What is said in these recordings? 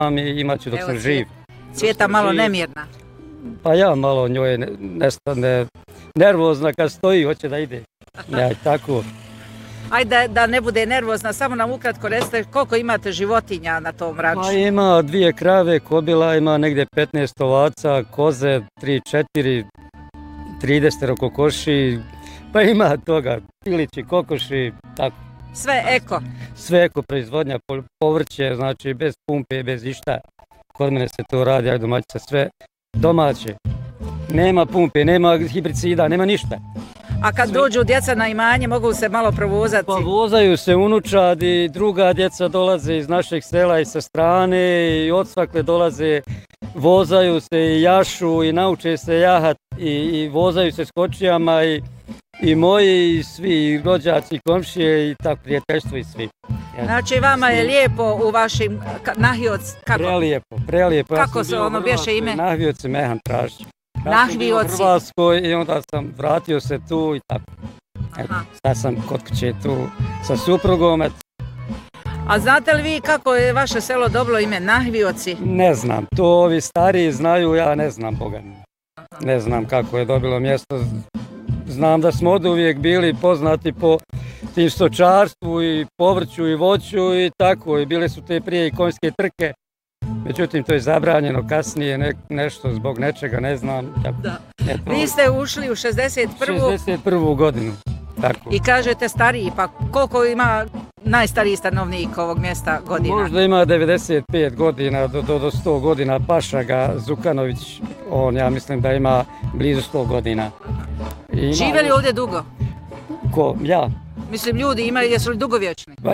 i imat ću dok sam živ. Cvjeta malo nemirna. Pa ja malo njoj nestane nervozna kad stoji, hoće da ide. Ja, tako. Ajde da ne bude nervozna, samo nam ukratko recite koliko imate životinja na tom ranču? Pa ima 2 krave, kobila, ima negdje 15 ovaca, koze, 3-4, 30 kokoši, pa ima toga, pilići, kokoši, tako. Sve eko? Sve eko proizvodnja, povrće, znači bez pumpe, bez išta. Kod mene se to radi, domaćica, sve domaće. Nema pumpe, nema hibricida, nema ništa. A kad dođu djeca na imanje, mogu se malo provozati? Pa vozaju se unučad i druga djeca dolaze iz našeg sela i sa strane i odsvakle dolaze, vozaju se i jašu i nauče se jahat i vozaju se s kočijama i moji i svi rođaci, komšije i tako prijateljstvo i svi. Znači vama je lijepo u vašim Nahvioc, kako? Prelijepo. Kako se ono bješe ime? Nahvioc Mehan Tražić. Nahvioci. Ja sam bio u Hrvatskoj i onda sam vratio se tu i tako. Sad sam kod kuće tu sa suprugom. A znate li vi kako je vaše selo dobilo ime Nahvioci? Ne znam, to ovi stariji znaju, ja ne znam, Boga. Ne znam kako je dobilo mjesto. Znam da smo oduvijek bili poznati po tim stočarstvu i povrću i voću i tako. I bile su te prije i konjske trke. Međutim, to je zabranjeno kasnije, nešto zbog nečega, ne znam. Da. Vi ste ušli u 61. godinu. Tako. I kažete stariji, pa koliko ima najstariji stanovnik ovog mjesta godina? Možda ima 95 godina do 100 godina. Pašaga Zukanović, on ja mislim da ima blizu 100 godina. Žive li ovdje dugo? Ko? Ja. Mislim, ljudi imaju, jesu li dugovječni? Pa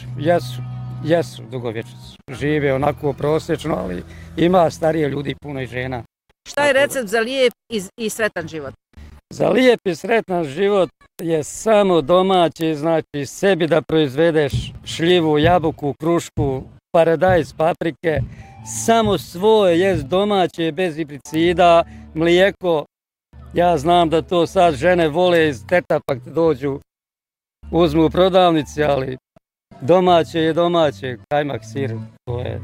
jesu dugovječni. Žive onako prosječno, ali ima starije ljudi, puno i žena. Šta je recept za lijep i sretan život? Za lijep i sretan život je samo domaći, znači sebi da proizvedeš šljivu, jabuku, krušku, paradajz, paprike, samo svoje, jest domaće, bez herbicida, mlijeko. Ja znam da to sad žene vole iz Tetapak dođu, uzmu u prodavnici, ali domaće je domaće, kajmak, sir, to je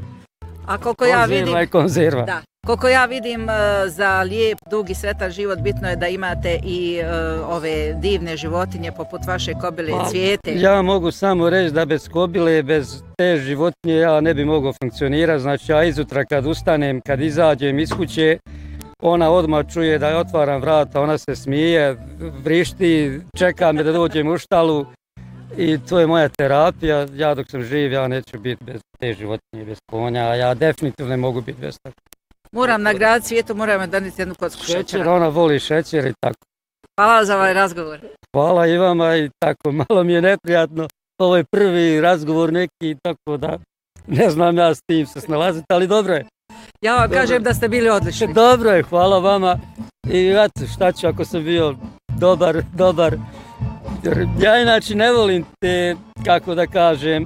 konzerva. Da. Koliko ja vidim, za lijep, dug i sretan život bitno je da imate i ove divne životinje poput vaše kobile Cvijete. Ja mogu samo reći da bez kobile, bez te životinje ja ne bi mogao funkcionirati. Znači ja izutra kad ustanem, kad izađem iz kuće, ona odmah čuje da otvaram vrata, ona se smije, vrišti, čeka me da dođem u štalu. I to je moja terapija, ja dok sam živ, ja neću biti bez te životinje, bez konja, a ja definitivno ne mogu biti bez tako. Moram nagraditi Cvijetu, moram doniti jednu kocku šećera. Ona voli šećer i tako. Hvala za ovaj razgovor. Hvala i vama i tako, malo mi je neprijatno. Ovo je prvi razgovor neki, tako da ne znam ja s tim se snalaziti, ali dobro je. Ja vam kažem da ste bili odlični. Dobro je, hvala vama. I eto, šta ću ako sam bio dobar. Jer ja inače ne volim te, kako da kažem,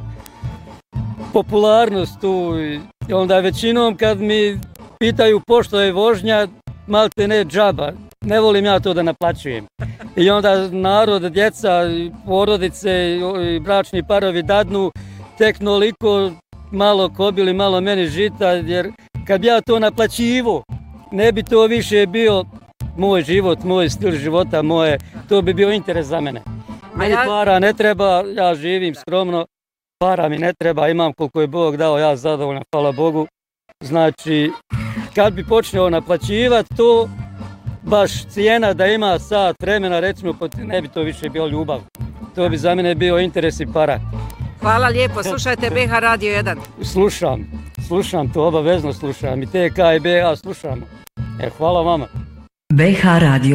popularnost tu. I onda većinom kad mi pitaju pošto je vožnja, malte ne džaba. Ne volim ja to da naplaćujem. I onda narod, djeca, porodice i bračni parovi dadnu tek noliko malo kobili, malo meni žita, jer kad bi ja to naplaćivo, ne bi to više bio moj život, moj stil života, to bi bio interes za mene. Meni para ne treba, ja živim skromno, para mi ne treba, imam koliko je Bog dao, ja zadovoljan, hvala Bogu. Znači, kad bi počeo naplaćivati to, baš cijena da ima sat vremena, recimo, ne bi to više bio ljubav. To bi za mene bio interes i para. Hvala lijepo, slušajte BH Radio 1. Slušam to, obavezno slušam. I TK i BH slušamo. Hvala vama. BH Radio